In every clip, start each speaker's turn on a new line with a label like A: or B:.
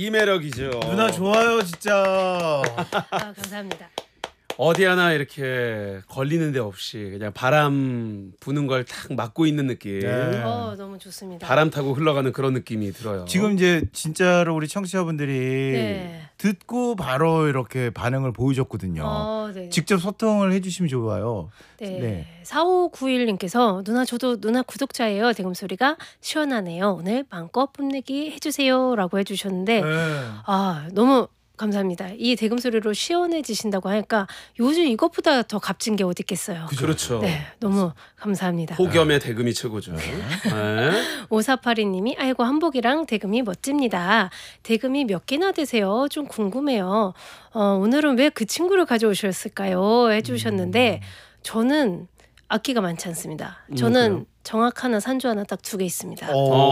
A: 이 매력이죠.
B: 누나 좋아요 진짜.
C: 아, 감사합니다.
A: 어디 하나 이렇게 걸리는 데 없이 그냥 바람 부는 걸 탁 막고 있는 느낌.
B: 네.
C: 너무 좋습니다.
A: 바람 타고 흘러가는 그런 느낌이 들어요.
B: 지금 이제 진짜로 우리 청취자분들이
C: 네.
B: 듣고 바로 이렇게 반응을 보여줬거든요.
C: 네.
B: 직접 소통을 해주시면 좋아요.
C: 네.
B: 네.
C: 4591님께서 누나 저도 누나 구독자예요. 대금소리가 시원하네요. 오늘 마음껏 뽐내기 해주세요라고 해주셨는데 너무 감사합니다. 이 대금소리로 시원해지신다고 하니까 요즘 이것보다 더 값진 게 어디 있겠어요.
A: 그렇죠.
C: 네, 너무 감사합니다.
A: 폭염의 대금이 최고죠. 네.
C: 5482님이 아이고 한복이랑 대금이 멋집니다. 대금이 몇 개나 되세요? 좀 궁금해요. 오늘은 왜 그 친구를 가져오셨을까요? 해주셨는데 저는 악기가 많지 않습니다. 저는
A: 그래요?
C: 정악 하나, 산조 하나 딱 2개 있습니다.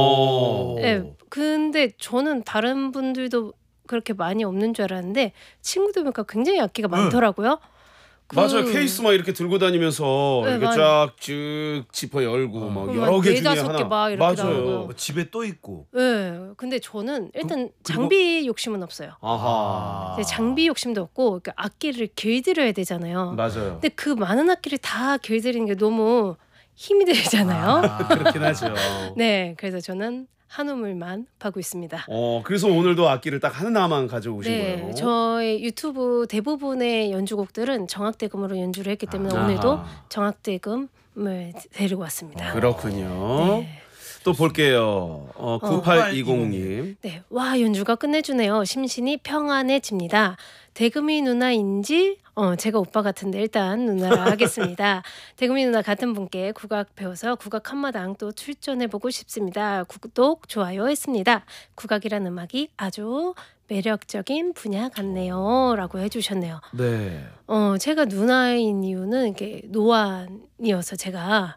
A: 네.
C: 근데 저는 다른 분들도 그렇게 많이 없는 줄 알았는데 친구들 보니까 굉장히 악기가 많더라고요.
A: 맞아요. 케이스 막 이렇게 들고 다니면서
C: 네,
A: 이렇게 쫙쭉 지퍼 열고 막 여러 개 중에
C: 4-5개
A: 하나.
C: 막 이렇게
A: 맞아요.
C: 나오고.
B: 집에 또 있고.
C: 네, 근데 저는 일단
B: 그리고-
C: 장비 욕심은 없어요.
A: 아하.
C: 근데 장비 욕심도 없고 그러니까 악기를 길들여야 되잖아요.
A: 맞아요.
C: 근데 그 많은 악기를 다 길들이는 게 너무 힘이 들잖아요.
A: 그렇긴 하죠.
C: 네, 그래서 저는 한 우물만 파고 있습니다.
A: 그래서 오늘도 악기를 딱 하나만 가져오신 거예요.
C: 저의 유튜브 대부분의 연주곡들은 정악대금으로 연주를 했기 때문에
A: 아하.
C: 오늘도 정악대금을 데리고 왔습니다.
A: 그렇군요.
C: 네.
A: 또 볼게요. 9820님.
C: 네, 와 연주가 끝내주네요. 심신이 평안해집니다. 대금이 누나인지 제가 오빠 같은데 일단 누나라 하겠습니다. 대금이 누나 같은 분께 국악 배워서 국악 한마당 또 출전해보고 싶습니다. 구독 좋아요 했습니다. 국악이란 음악이 아주 매력적인 분야 같네요라고 해주셨네요.
A: 네.
C: 제가 누나인 이유는 이게 노안이어서 제가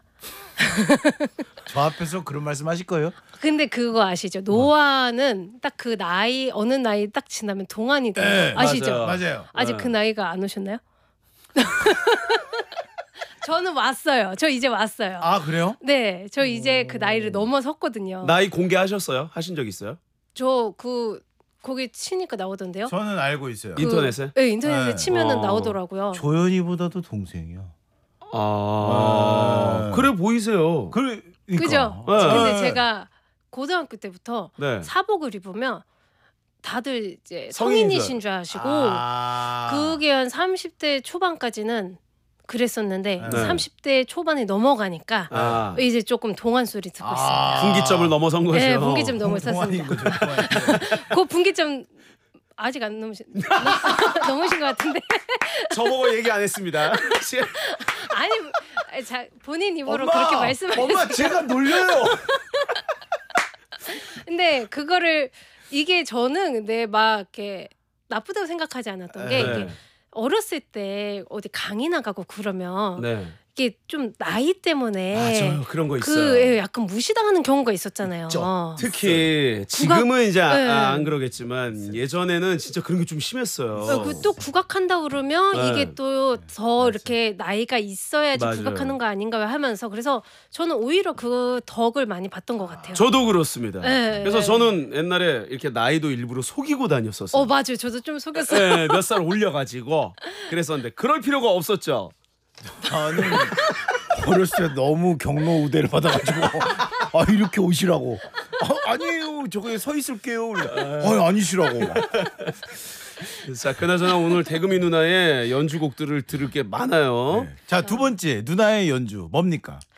B: 저 앞에서 그런 말씀하실 거예요?
C: 근데 그거 아시죠? 노안은 딱 그 나이 어느 나이 딱 지나면 동안이 돼요.
B: 네,
C: 아시죠?
B: 맞아요.
C: 아직 그 나이가 안 오셨나요? 저는 왔어요. 저 이제 왔어요.
B: 아 그래요?
C: 네, 저 이제 그 나이를 넘어섰거든요.
A: 나이 공개하셨어요? 하신 적 있어요?
C: 저 거기 치니까 나오던데요?
B: 저는 알고 있어요.
A: 인터넷에?
C: 네, 인터넷에
B: 네.
C: 치면은 나오더라고요.
B: 조연이보다도 동생이야.
A: 그래 보이세요.
B: 그러니까.
C: 그죠?
A: 네.
C: 근데 제가 고등학교 때부터
A: 네.
C: 사복을 입으면 다들 이제
A: 성인인
C: 성인이신 줄 아시고
B: 아.
C: 그게 한 30대 초반까지는 그랬었는데
B: 네.
C: 30대 초반에 넘어가니까 이제 조금 동안 소리 듣고 있습니다.
A: 분기점을 넘어선 거죠.
C: 네, 분기점 넘었었습니다.
B: 동안인 거죠, 동안인.
C: 그 분기점 아직 안 넘으신 넘으신 것 같은데.
A: 저보고 얘기 안 했습니다.
C: 아니, 본인 입으로 그렇게 말씀하셨어요.
B: 엄마 제가 놀려요.
C: 근데 그거를 이게 저는 근데 막 이렇게 나쁘다고 생각하지 않았던 게 이게 어렸을 때 어디 강의 나가고 그러면
A: 네.
C: 이게 좀 나이 때문에
A: 맞아요. 그런 거 있어요.
C: 약간 무시당하는 경우가 있었잖아요.
A: 특히 지금은 이제
C: 네.
A: 안 그러겠지만 예전에는 진짜 그런 게 좀 심했어요.
C: 또 국악한다 그러면
A: 네.
C: 이게 또 더 이렇게 나이가 있어야지
A: 맞아요.
C: 국악하는 거 아닌가 하면서 그래서 저는 오히려 그 덕을 많이 봤던 것 같아요.
A: 저도 그렇습니다.
C: 네,
A: 그래서
C: 네.
A: 저는 옛날에 이렇게 나이도 일부러 속이고 다녔었어요.
C: 맞아요. 저도 좀 속였어요.
A: 네, 몇 살 올려가지고 그랬었는데 그럴 필요가 없었죠.
B: 저는 어렸을 때 너무 경로 우대를 받아가지고 이렇게 오시라고. 아니에요. 저기 서 있을게요. 아니시라고.
A: 자, 그나저나 오늘 대금이 누나의 연주곡들을 들을 게 많아요.
B: 자, 두 번째 누나의 연주 뭡니까?